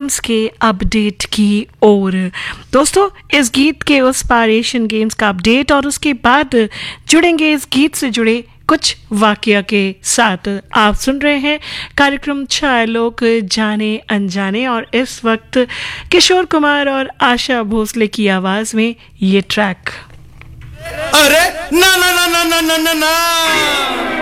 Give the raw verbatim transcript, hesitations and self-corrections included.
Games के update की ओर। दोस्तों, इस गीत के उस पार एशियन गेम्स का अपडेट और उसके बाद जुड़ेंगे इस गीत से जुड़े कुछ वाकया के साथ। आप सुन रहे हैं कार्यक्रम छाया लोक जाने अनजाने और इस वक्त किशोर कुमार और आशा भोसले की आवाज में ये ट्रैक। अरे ना ना ना ना ना ना ना